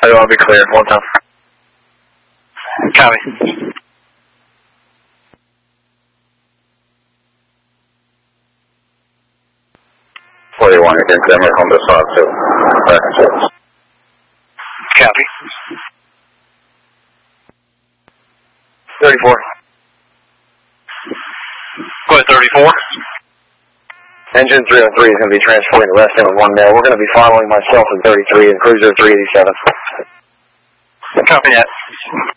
I'll be clear. One time. Copy. 41, you can climb from the south to back and forth. Copy. 34. Go ahead, 34. Engine 303 is going to be transporting the rest in with one male. We're going to be following myself in 33 and Cruiser 387. Copy that.